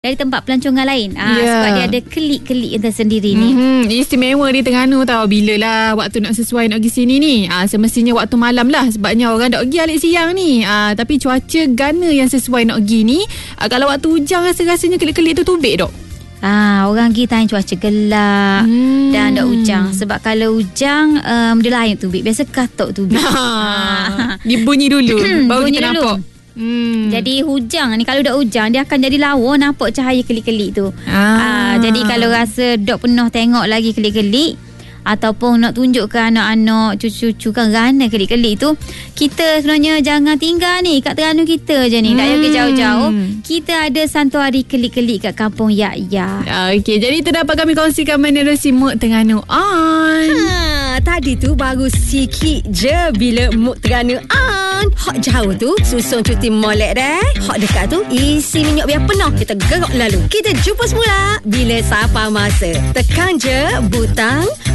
dari tempat pelancongan lain. Sebab dia ada kelik-kelik yang tersendiri ni. Istimewa di Terengganu tau. Bila lah waktu nak sesuai nak pergi sini ni. Semestinya waktu malam lah. Sebabnya orang nak pergi alik siang ni. Tapi cuaca gana yang sesuai nak pergi ni. Kalau waktu hujan rasa-rasanya kelik-kelik tu tubik dok. Orang pergi tanya cuaca gelap dan tak hujan. Sebab kalau hujan dia lain tubik. Biasa katok tubik. Dia bunyi dulu baru bunyi kita dulu. nampak. Jadi hujan ni, kalau dah hujan dia akan jadi lawa, nampak cahaya kelik-kelik tu. Jadi kalau rasa dok penuh tengok lagi kelik-kelik, ataupun nak tunjuk ke anak-anak, cucu-cucu kan gana kelik-kelik tu, kita sebenarnya jangan tinggal ni kat Terengganu kita je ni. Tak payah pergi jauh-jauh. Kita ada santuari kelik-kelik kat Kampung Yak. Okey, jadi itu dapat kami kongsikan menerusi Mood Terengganu On. Tadi tu baru sikit je bila Mood Terengganu On. Hak jauh tu susun cuti molek dah. Hak dekat tu isi minyak biar penuh. Kita gerak lalu. Kita jumpa semula bila siapa masa. Tekan je butang